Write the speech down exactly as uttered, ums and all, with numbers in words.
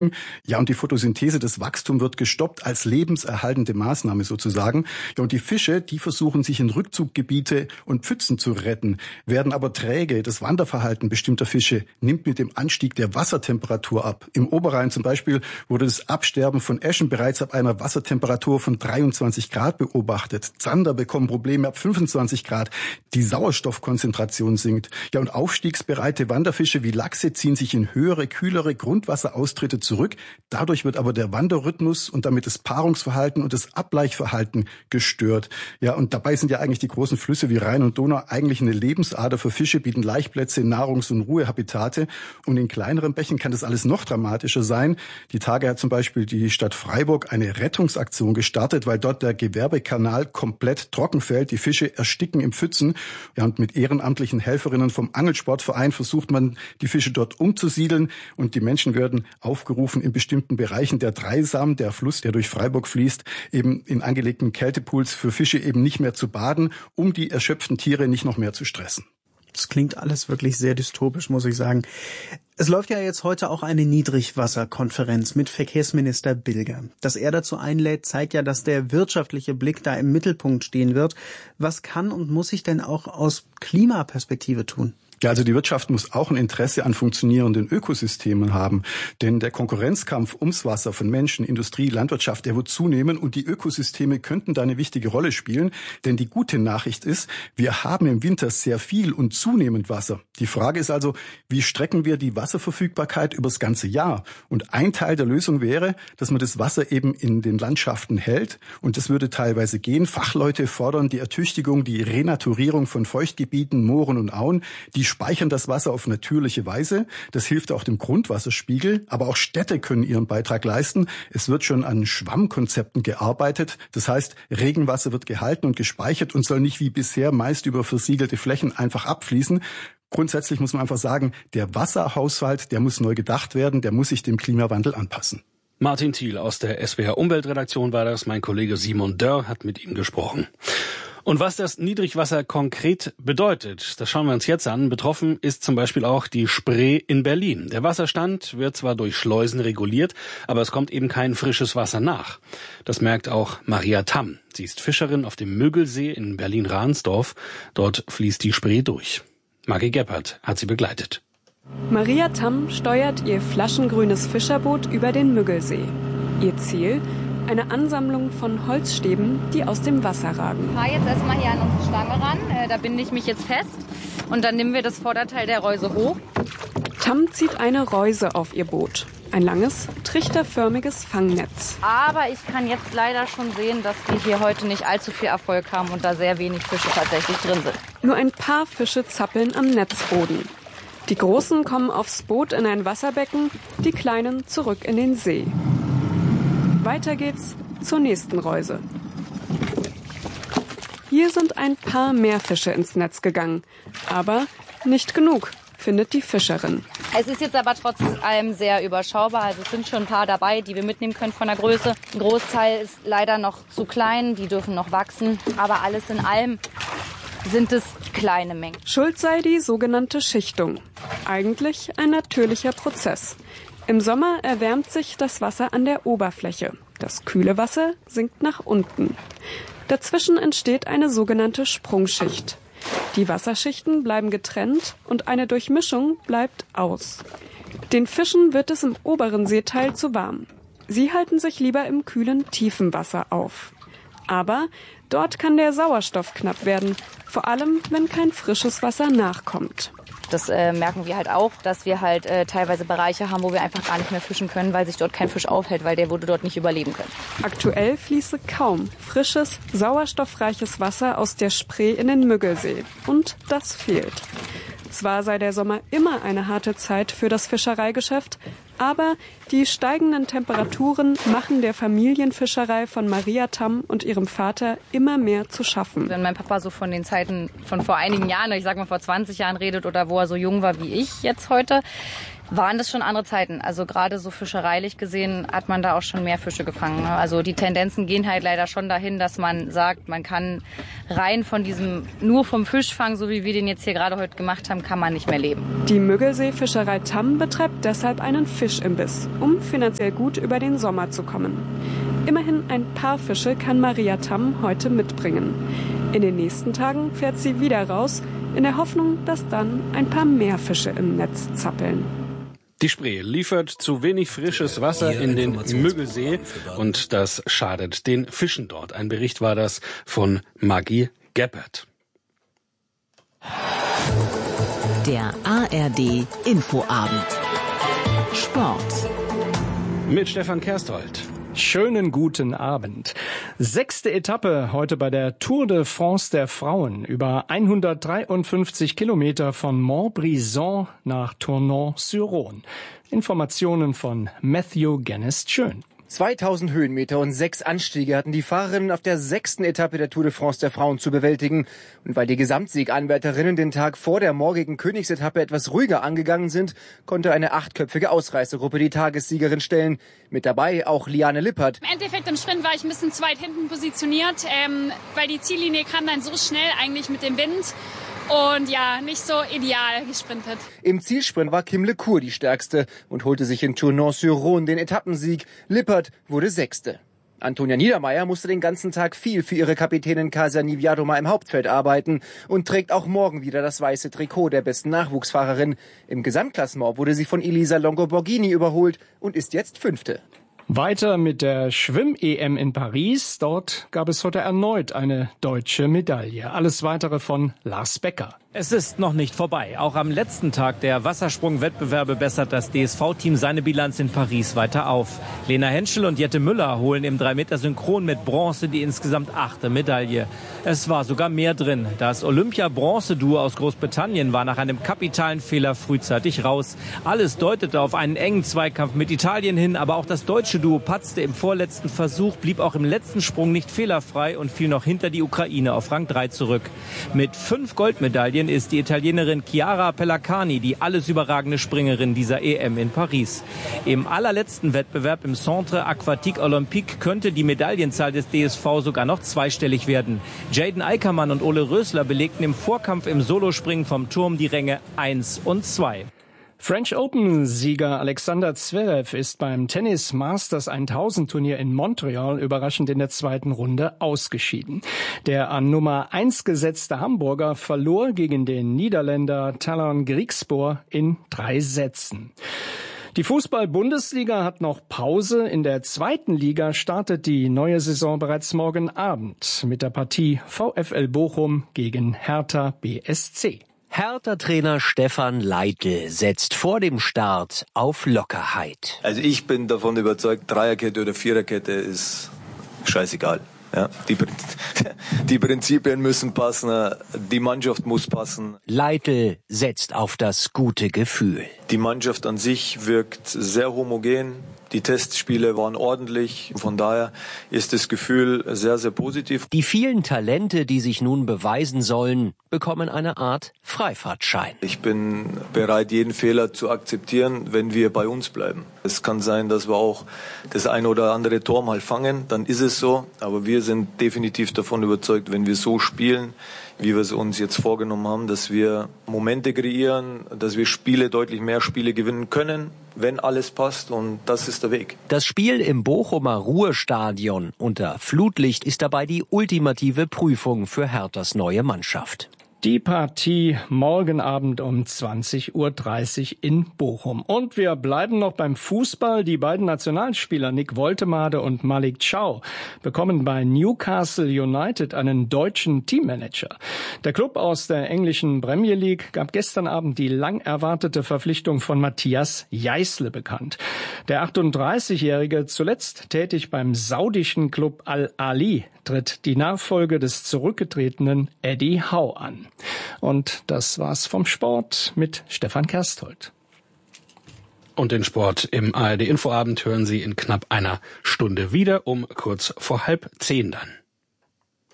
Ja, und die Photosynthese, das Wachstum wird gestoppt als lebenserhaltende Maßnahme sozusagen. Ja, und die Fische, die versuchen sich in Rückzuggebiete und Pfützen zu retten, werden aber träge. Das Wanderverhalten bestimmter Fische nimmt mit dem Anstieg der Wassertemperatur ab. Im Oberrhein zum Beispiel wurde das Absterben von Äschen bereits ab einer Wassertemperatur von dreiundzwanzig Grad beobachtet. Zander bekommen Probleme ab fünfundzwanzig Grad. Die Sauerstoffkonzentration sinkt. Ja, und aufstiegsbereite Wanderfische wie Lachse ziehen sich in höhere, kühlere Grundwasseraustritte zurück. Zurück. Dadurch wird aber der Wanderrhythmus und damit das Paarungsverhalten und das Ablaichverhalten gestört. Ja, und dabei sind ja eigentlich die großen Flüsse wie Rhein und Donau eigentlich eine Lebensader für Fische, bieten Laichplätze, Nahrungs- und Ruhehabitate. Und in kleineren Bächen kann das alles noch dramatischer sein. Die Tage hat zum Beispiel die Stadt Freiburg eine Rettungsaktion gestartet, weil dort der Gewerbekanal komplett trocken fällt. Die Fische ersticken im Pfützen. Ja, und mit ehrenamtlichen Helferinnen vom Angelsportverein versucht man, die Fische dort umzusiedeln. Und die Menschen werden aufgerufen, in bestimmten Bereichen der Dreisam, der Fluss, der durch Freiburg fließt, eben in angelegten Kältepools für Fische eben nicht mehr zu baden, um die erschöpften Tiere nicht noch mehr zu stressen. Das klingt alles wirklich sehr dystopisch, muss ich sagen. Es läuft ja jetzt heute auch eine Niedrigwasserkonferenz mit Verkehrsminister Bilger. Dass er dazu einlädt, zeigt ja, dass der wirtschaftliche Blick da im Mittelpunkt stehen wird. Was kann und muss sich denn auch aus Klimaperspektive tun? Ja, also die Wirtschaft muss auch ein Interesse an funktionierenden Ökosystemen haben. Denn der Konkurrenzkampf ums Wasser von Menschen, Industrie, Landwirtschaft, der wird zunehmen und die Ökosysteme könnten da eine wichtige Rolle spielen. Denn die gute Nachricht ist, wir haben im Winter sehr viel und zunehmend Wasser. Die Frage ist also, wie strecken wir die Wasserverfügbarkeit übers ganze Jahr? Und ein Teil der Lösung wäre, dass man das Wasser eben in den Landschaften hält. Und das würde teilweise gehen. Fachleute fordern die Ertüchtigung, die Renaturierung von Feuchtgebieten, Mooren und Auen. Die speichern das Wasser auf natürliche Weise. Das hilft auch dem Grundwasserspiegel. Aber auch Städte können ihren Beitrag leisten. Es wird schon an Schwammkonzepten gearbeitet. Das heißt, Regenwasser wird gehalten und gespeichert und soll nicht wie bisher meist über versiegelte Flächen einfach abfließen. Grundsätzlich muss man einfach sagen, der Wasserhaushalt, der muss neu gedacht werden, der muss sich dem Klimawandel anpassen. Martin Thiel aus der S W R Umweltredaktion war das. Mein Kollege Simon Dörr hat mit ihm gesprochen. Und was das Niedrigwasser konkret bedeutet, das schauen wir uns jetzt an. Betroffen ist zum Beispiel auch die Spree in Berlin. Der Wasserstand wird zwar durch Schleusen reguliert, aber es kommt eben kein frisches Wasser nach. Das merkt auch Maria Tamm. Sie ist Fischerin auf dem Müggelsee in Berlin-Ransdorf. Dort fließt die Spree durch. Maggie Gebhardt hat sie begleitet. Maria Tamm steuert ihr flaschengrünes Fischerboot über den Müggelsee. Ihr Ziel? Eine Ansammlung von Holzstäben, die aus dem Wasser ragen. Ich fahre jetzt erstmal hier an unsere Stange ran. Äh, da binde ich mich jetzt fest. Und dann nehmen wir das Vorderteil der Reuse hoch. Tamm zieht eine Reuse auf ihr Boot. Ein langes, trichterförmiges Fangnetz. Aber ich kann jetzt leider schon sehen, dass wir hier heute nicht allzu viel Erfolg haben und da sehr wenig Fische tatsächlich drin sind. Nur ein paar Fische zappeln am Netzboden. Die Großen kommen aufs Boot in ein Wasserbecken, die Kleinen zurück in den See. Weiter geht's zur nächsten Reuse. Hier sind ein paar mehr Fische ins Netz gegangen. Aber nicht genug, findet die Fischerin. Es ist jetzt aber trotz allem sehr überschaubar. Also es sind schon ein paar dabei, die wir mitnehmen können von der Größe. Ein Großteil ist leider noch zu klein, die dürfen noch wachsen. Aber alles in allem sind es kleine Mengen. Schuld sei die sogenannte Schichtung. Eigentlich ein natürlicher Prozess. Im Sommer erwärmt sich das Wasser an der Oberfläche. Das kühle Wasser sinkt nach unten. Dazwischen entsteht eine sogenannte Sprungschicht. Die Wasserschichten bleiben getrennt und eine Durchmischung bleibt aus. Den Fischen wird es im oberen Seeteil zu warm. Sie halten sich lieber im kühlen, tiefen Wasser auf. Aber dort kann der Sauerstoff knapp werden, vor allem wenn kein frisches Wasser nachkommt. Das äh, merken wir halt auch, dass wir halt äh, teilweise Bereiche haben, wo wir einfach gar nicht mehr fischen können, weil sich dort kein Fisch aufhält, weil der würde dort nicht überleben können. Aktuell fließe kaum frisches, sauerstoffreiches Wasser aus der Spree in den Müggelsee. Und das fehlt. Zwar sei der Sommer immer eine harte Zeit für das Fischereigeschäft, aber die steigenden Temperaturen machen der Familienfischerei von Maria Tamm und ihrem Vater immer mehr zu schaffen. Wenn mein Papa so von den Zeiten von vor einigen Jahren, ich sag mal vor zwanzig Jahren redet oder wo er so jung war wie ich jetzt heute, waren das schon andere Zeiten. Also gerade so fischereilich gesehen hat man da auch schon mehr Fische gefangen. Also die Tendenzen gehen halt leider schon dahin, dass man sagt, man kann rein von diesem, nur vom Fischfang, so wie wir den jetzt hier gerade heute gemacht haben, kann man nicht mehr leben. Die Müggelsee-Fischerei Tamm betreibt deshalb einen Fischimbiss, um finanziell gut über den Sommer zu kommen. Immerhin ein paar Fische kann Maria Tamm heute mitbringen. In den nächsten Tagen fährt sie wieder raus, in der Hoffnung, dass dann ein paar mehr Fische im Netz zappeln. Die Spree liefert zu wenig frisches Wasser in den Müggelsee und das schadet den Fischen dort. Ein Bericht war das von Maggie Geppert. Der A R D Infoabend. Sport. Mit Stefan Kersthold. Schönen guten Abend. Sechste Etappe heute bei der Tour de France der Frauen. Über hundertdreiundfünfzig Kilometer von Montbrison nach Tournon-sur-Rhône. Informationen von Matthew Guinness-Schön. zweitausend Höhenmeter und sechs Anstiege hatten die Fahrerinnen auf der sechsten Etappe der Tour de France der Frauen zu bewältigen. Und weil die Gesamtsieganwärterinnen den Tag vor der morgigen Königsetappe etwas ruhiger angegangen sind, konnte eine achtköpfige Ausreißergruppe die Tagessiegerin stellen. Mit dabei auch Liane Lippert. Im Endeffekt im Sprint war ich ein bisschen zu weit hinten positioniert, ähm, weil die Ziellinie kam dann so schnell eigentlich mit dem Wind. Und ja, nicht so ideal gesprintet. Im Zielsprint war Kim LeCour die Stärkste und holte sich in Tournon-sur-Rhône den Etappensieg. Lippert wurde Sechste. Antonia Niedermeyer musste den ganzen Tag viel für ihre Kapitänin Kasia Niewiadoma im Hauptfeld arbeiten und trägt auch morgen wieder das weiße Trikot der besten Nachwuchsfahrerin. Im Gesamtklassement wurde sie von Elisa Longo-Borghini überholt und ist jetzt Fünfte. Weiter mit der Schwimm-E M in Paris. Dort gab es heute erneut eine deutsche Medaille. Alles Weitere von Lars Becker. Es ist noch nicht vorbei. Auch am letzten Tag der Wassersprung-Wettbewerbe bessert das D S V-Team seine Bilanz in Paris weiter auf. Lena Henschel und Jette Müller holen im drei Meter Synchron mit Bronze die insgesamt achte Medaille. Es war sogar mehr drin. Das Olympia-Bronze-Duo aus Großbritannien war nach einem kapitalen Fehler frühzeitig raus. Alles deutete auf einen engen Zweikampf mit Italien hin, aber auch das deutsche Duo patzte im vorletzten Versuch, blieb auch im letzten Sprung nicht fehlerfrei und fiel noch hinter die Ukraine auf Rang drei zurück. Mit fünf Goldmedaillen ist die Italienerin Chiara Pellacani die alles überragende Springerin dieser E M in Paris. Im allerletzten Wettbewerb im Centre Aquatique Olympique könnte die Medaillenzahl des D S V sogar noch zweistellig werden. Jaden Eickermann und Ole Rösler belegten im Vorkampf im Solospringen vom Turm die Ränge eins und zwei. French Open-Sieger Alexander Zverev ist beim Tennis Masters tausend Turnier in Montreal überraschend in der zweiten Runde ausgeschieden. Der an Nummer eins gesetzte Hamburger verlor gegen den Niederländer Talon Griekspoor in drei Sätzen. Die Fußball-Bundesliga hat noch Pause. In der zweiten Liga startet die neue Saison bereits morgen Abend mit der Partie VfL Bochum gegen Hertha B S C. Hertha-Trainer Stefan Leitl setzt vor dem Start auf Lockerheit. Also ich bin davon überzeugt, Dreierkette oder Viererkette ist scheißegal. Ja, die, die Prinzipien müssen passen, die Mannschaft muss passen. Leitl setzt auf das gute Gefühl. Die Mannschaft an sich wirkt sehr homogen. Die Testspiele waren ordentlich. Von daher ist das Gefühl sehr, sehr positiv. Die vielen Talente, die sich nun beweisen sollen, bekommen eine Art Freifahrtschein. Ich bin bereit, jeden Fehler zu akzeptieren, wenn wir bei uns bleiben. Es kann sein, dass wir auch das eine oder andere Tor mal fangen, dann ist es so. Aber wir sind definitiv davon überzeugt, wenn wir so spielen, wie wir es uns jetzt vorgenommen haben, dass wir Momente kreieren, dass wir Spiele, deutlich mehr Spiele gewinnen können, wenn alles passt, und das ist der Weg. Das Spiel im Bochumer Ruhrstadion unter Flutlicht ist dabei die ultimative Prüfung für Herthas neue Mannschaft. Die Partie morgen Abend um zwanzig Uhr dreißig in Bochum. Und wir bleiben noch beim Fußball. Die beiden Nationalspieler Nick Woltemade und Malik Thiaw bekommen bei Newcastle United einen deutschen Teammanager. Der Club aus der englischen Premier League gab gestern Abend die lang erwartete Verpflichtung von Matthias Jeißle bekannt. Der achtunddreißigjährige, zuletzt tätig beim saudischen Club Al-Ahli, tritt die Nachfolge des zurückgetretenen Eddie Howe an. Und das war's vom Sport mit Stefan Kersthold. Und den Sport im A R D Infoabend hören Sie in knapp einer Stunde wieder, um kurz vor halb zehn dann.